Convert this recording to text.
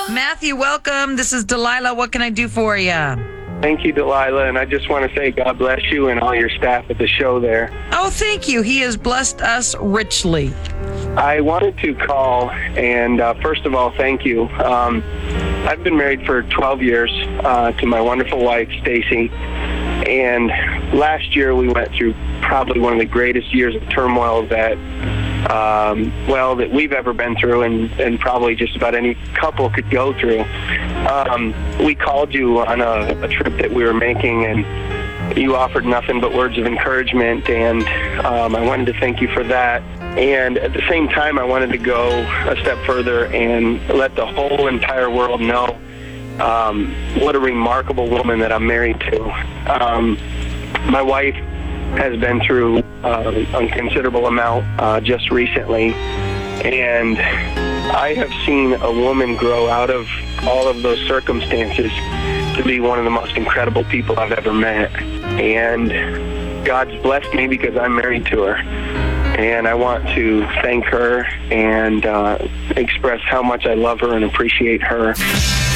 Matthew, welcome. This is Delilah. What can I do for you? Thank you, Delilah, and I just want to say God bless you and all your staff at the show there. Oh, thank you. He has blessed us richly. I wanted to call and first of all, thank you. I've been married for 12 years to my wonderful wife, Stacy, and last year we went through probably one of the greatest years of turmoil that we've ever been through, and probably just about any couple could go through. We called you on a trip that we were making, and you offered nothing but words of encouragement, and I wanted to thank you for that. And at the same time, I wanted to go a step further and let the whole entire world know what a remarkable woman that I'm married to. My wife has been through a considerable amount just recently, and I have seen a woman grow out of all of those circumstances to be one of the most incredible people I've ever met. And God's blessed me because I'm married to her. And I want to thank her and express how much I love her and appreciate her.